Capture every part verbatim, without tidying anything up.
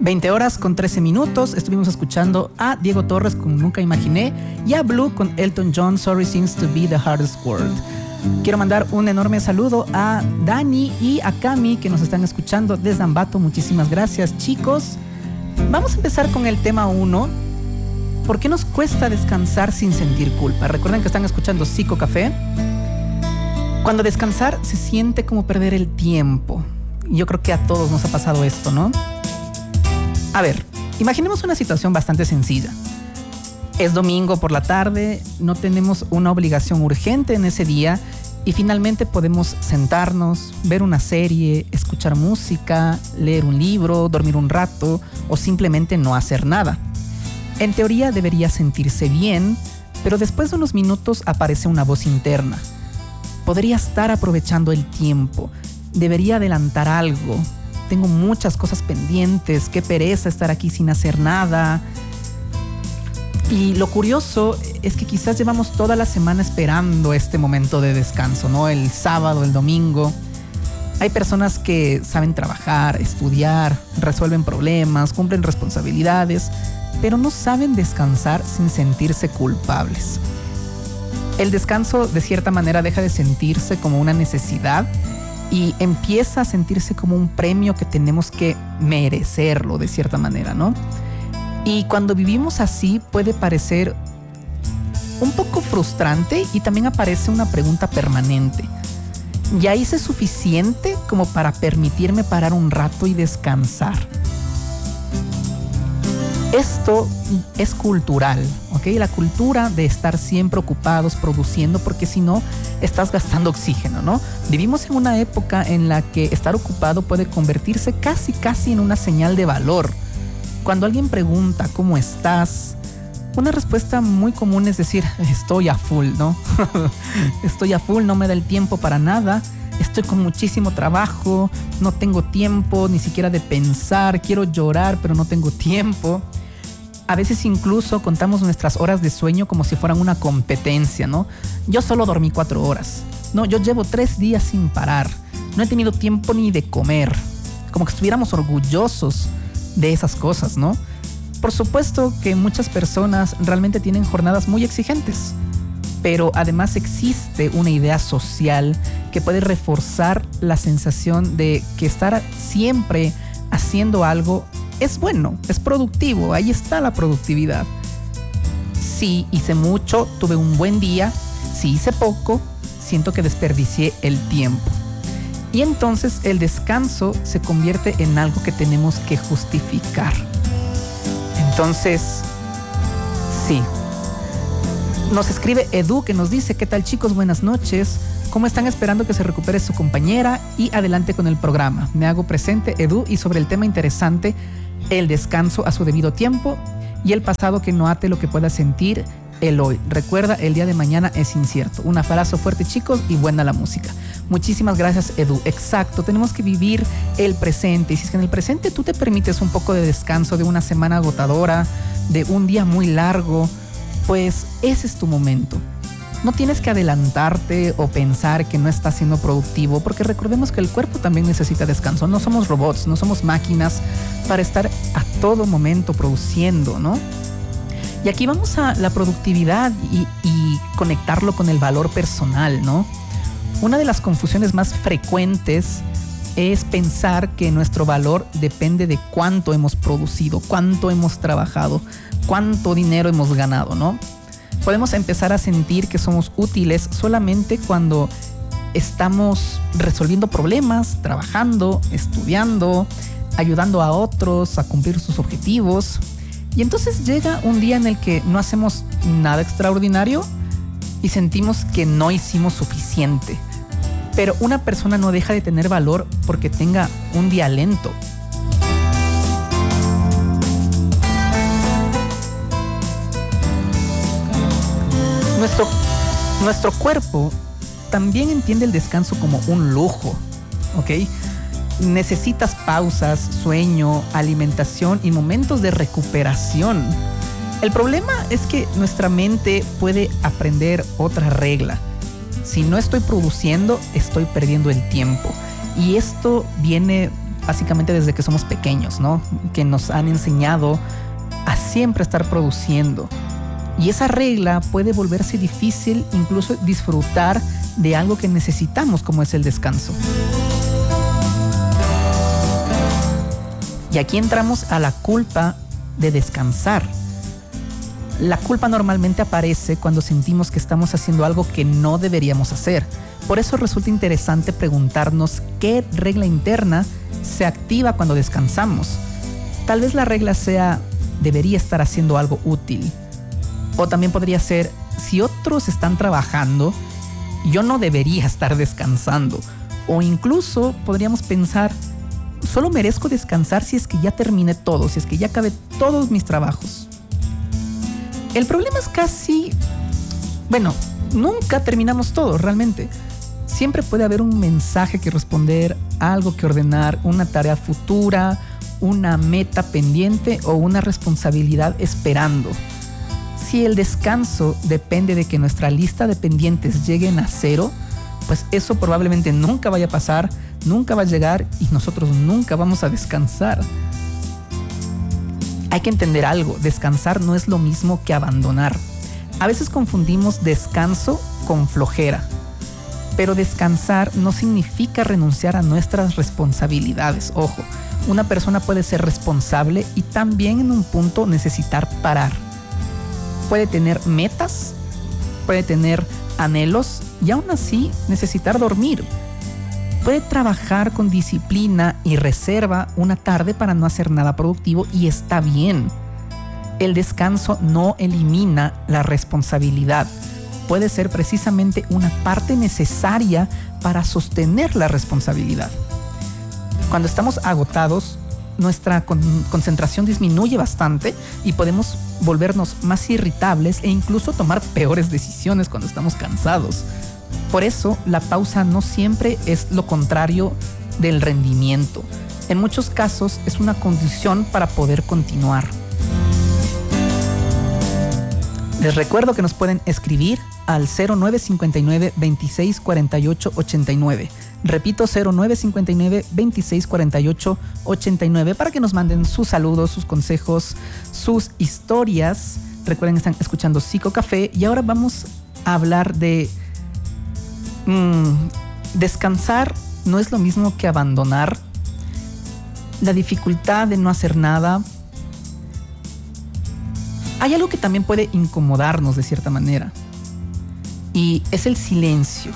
veinte horas con trece minutos. Estuvimos escuchando a Diego Torres con Nunca Imaginé y a Blue con Elton John, Sorry Seems to Be the Hardest Word. Quiero mandar un enorme saludo a Dani y a Cami que nos están escuchando desde Ambato. Muchísimas gracias, chicos. Vamos a empezar con el tema uno. ¿Por qué nos cuesta descansar sin sentir culpa? Recuerden que están escuchando Psico Café. Cuando descansar se siente como perder el tiempo. Yo creo que a todos nos ha pasado esto, ¿no? A ver, imaginemos una situación bastante sencilla. Es domingo por la tarde, no tenemos una obligación urgente en ese día y finalmente podemos sentarnos, ver una serie, escuchar música, leer un libro, dormir un rato o simplemente no hacer nada. En teoría debería sentirse bien, pero después de unos minutos aparece una voz interna. Podría estar aprovechando el tiempo, debería adelantar algo. Tengo muchas cosas pendientes, qué pereza estar aquí sin hacer nada. Y lo curioso es que quizás llevamos toda la semana esperando este momento de descanso, ¿no? El sábado, el domingo. Hay personas que saben trabajar, estudiar, resuelven problemas, cumplen responsabilidades, pero no saben descansar sin sentirse culpables. El descanso, de cierta manera, deja de sentirse como una necesidad y empieza a sentirse como un premio que tenemos que merecerlo, de cierta manera, ¿no? Y cuando vivimos así puede parecer un poco frustrante y también aparece una pregunta permanente. ¿Ya hice suficiente como para permitirme parar un rato y descansar? Esto es cultural, ¿ok? La cultura de estar siempre ocupados, produciendo, porque si no, estás gastando oxígeno, ¿no? Vivimos en una época en la que estar ocupado puede convertirse casi, casi en una señal de valor. Cuando alguien pregunta ¿cómo estás?, una respuesta muy común es decir, estoy a full, ¿no? Estoy a full, no me da el tiempo para nada, estoy con muchísimo trabajo, no tengo tiempo ni siquiera de pensar, quiero llorar pero no tengo tiempo. A veces incluso contamos nuestras horas de sueño como si fueran una competencia, ¿no? Yo solo dormí cuatro horas, no, yo llevo tres días sin parar, no he tenido tiempo ni de comer, como que estuviéramos orgullosos de esas cosas, ¿no? Por supuesto que muchas personas realmente tienen jornadas muy exigentes, pero además existe una idea social que puede reforzar la sensación de que estar siempre haciendo algo es bueno, es productivo, ahí está la productividad. Si hice mucho, tuve un buen día, si hice poco, siento que desperdicié el tiempo. Y entonces el descanso se convierte en algo que tenemos que justificar. Entonces, sí. Nos escribe Edu que nos dice, ¿qué tal chicos? Buenas noches. ¿Cómo están esperando que se recupere su compañera? Y adelante con el programa. Me hago presente, Edu, y sobre el tema interesante, el descanso a su debido tiempo y el pasado que no ate lo que pueda sentir el hoy. Recuerda, el día de mañana es incierto. Un abrazo fuerte, chicos, y buena la música. Muchísimas gracias, Edu. Exacto, tenemos que vivir el presente. Y si es que en el presente tú te permites un poco de descanso de una semana agotadora, de un día muy largo, pues ese es tu momento. No tienes que adelantarte o pensar que no estás siendo productivo, porque recordemos que el cuerpo también necesita descanso. No somos robots, no somos máquinas para estar a todo momento produciendo, ¿no? Y aquí vamos a la productividad y, y conectarlo con el valor personal, ¿no? Una de las confusiones más frecuentes es pensar que nuestro valor depende de cuánto hemos producido, cuánto hemos trabajado, cuánto dinero hemos ganado, ¿no? Podemos empezar a sentir que somos útiles solamente cuando estamos resolviendo problemas, trabajando, estudiando, ayudando a otros a cumplir sus objetivos. Y entonces llega un día en el que no hacemos nada extraordinario y sentimos que no hicimos suficiente. Pero una persona no deja de tener valor porque tenga un día lento. Nuestro, nuestro cuerpo también entiende el descanso como un lujo, ¿ok? Necesitas pausas, sueño, alimentación y momentos de recuperación. El problema es que nuestra mente puede aprender otra regla. Si no estoy produciendo, estoy perdiendo el tiempo. Y esto viene básicamente desde que somos pequeños, ¿no? Que nos han enseñado a siempre estar produciendo. Y esa regla puede volverse difícil incluso disfrutar de algo que necesitamos, como es el descanso. Y aquí entramos a la culpa de descansar. La culpa normalmente aparece cuando sentimos que estamos haciendo algo que no deberíamos hacer. Por eso resulta interesante preguntarnos qué regla interna se activa cuando descansamos. Tal vez la regla sea, debería estar haciendo algo útil. O también podría ser, si otros están trabajando, yo no debería estar descansando. O incluso podríamos pensar, solo merezco descansar si es que ya terminé todo, si es que ya acabé todos mis trabajos. El problema es casi, bueno, nunca terminamos todo realmente. Siempre puede haber un mensaje que responder, algo que ordenar, una tarea futura, una meta pendiente o una responsabilidad esperando. Si el descanso depende de que nuestra lista de pendientes lleguen a cero, pues eso probablemente nunca vaya a pasar, nunca va a llegar y nosotros nunca vamos a descansar. Hay que entender algo, descansar no es lo mismo que abandonar. A veces confundimos descanso con flojera, pero descansar no significa renunciar a nuestras responsabilidades. Ojo, una persona puede ser responsable y también en un punto necesitar parar. Puede tener metas, puede tener anhelos y aún así necesitar dormir. Puede trabajar con disciplina y reserva una tarde para no hacer nada productivo y está bien. El descanso no elimina la responsabilidad. Puede ser precisamente una parte necesaria para sostener la responsabilidad. Cuando estamos agotados, nuestra con- concentración disminuye bastante y podemos volvernos más irritables e incluso tomar peores decisiones cuando estamos cansados. Por eso, la pausa no siempre es lo contrario del rendimiento. En muchos casos es una condición para poder continuar. Les recuerdo que nos pueden escribir al cero nueve cinco nueve, veintiséis cuarenta y ocho ochenta y nueve. Repito, cero nueve cinco nueve, veintiséis cuarenta y ocho ochenta y nueve para que nos manden sus saludos, sus consejos, sus historias. Recuerden que están escuchando Psicocafé y ahora vamos a hablar de mmm, descansar no es lo mismo que abandonar. La dificultad de no hacer nada. Hay algo que también puede incomodarnos de cierta manera y es el silencio.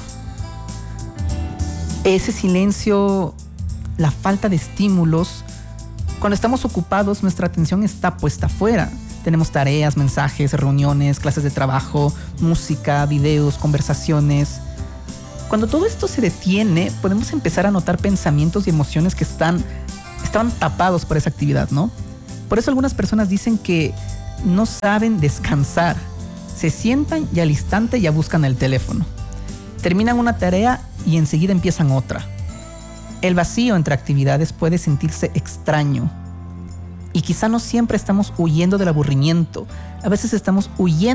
Ese silencio, la falta de estímulos. Cuando estamos ocupados, nuestra atención está puesta afuera. Tenemos tareas, mensajes, reuniones, clases de trabajo, música, videos, conversaciones. Cuando todo esto se detiene, podemos empezar a notar pensamientos y emociones que están, estaban tapados por esa actividad, ¿no? Por eso algunas personas dicen que no saben descansar. Se sientan y al instante ya buscan el teléfono. Terminan una tarea y enseguida empiezan otra. El vacío entre actividades puede sentirse extraño. Y quizá no siempre estamos huyendo del aburrimiento. A veces estamos huyendo